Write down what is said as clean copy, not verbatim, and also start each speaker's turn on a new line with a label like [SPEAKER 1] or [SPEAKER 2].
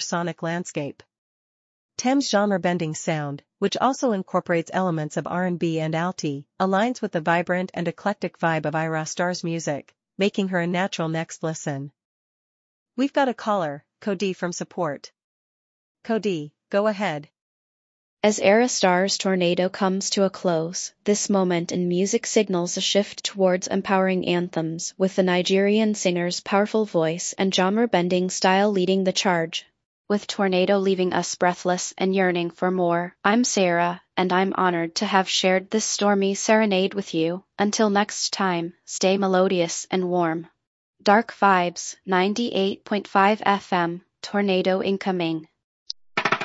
[SPEAKER 1] sonic landscape. Thames' genre-bending sound, which also incorporates elements of R&B and alti, aligns with the vibrant and eclectic vibe of Ayra Starr's music, making her a natural next listen. We've got a caller, Cody from support. Cody, go ahead.
[SPEAKER 2] As Ayra Starr's Tornado comes to a close, this moment in music signals a shift towards empowering anthems, with the Nigerian singer's powerful voice and genre-bending style leading the charge. With Tornado leaving us breathless and yearning for more, I'm Sarah, and I'm honored to have shared this stormy serenade with you. Until next time, stay melodious and warm. Dark Vibes, 98.5 FM, Tornado incoming.